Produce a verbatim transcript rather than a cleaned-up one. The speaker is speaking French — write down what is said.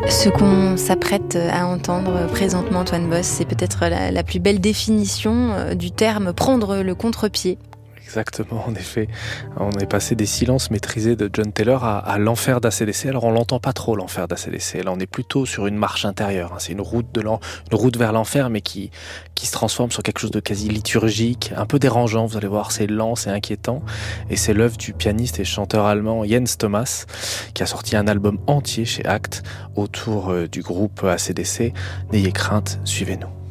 Ce qu'on s'apprête à entendre présentement, Antoine Boss, c'est peut-être la, la plus belle définition du terme « prendre le contre-pied ». Exactement, en effet. On est passé des silences maîtrisés de John Taylor à, à l'enfer d'A C D C. Alors on l'entend pas trop, l'enfer d'A C D C. Là, on est plutôt sur une marche intérieure. C'est une route, de l'en... une route vers l'enfer, mais qui, qui se transforme sur quelque chose de quasi liturgique, un peu dérangeant. Vous allez voir, c'est lent, c'est inquiétant. Et c'est l'œuvre du pianiste et chanteur allemand Jens Thomas, qui a sorti un album entier chez Act autour du groupe A C D C. N'ayez crainte, suivez-nous.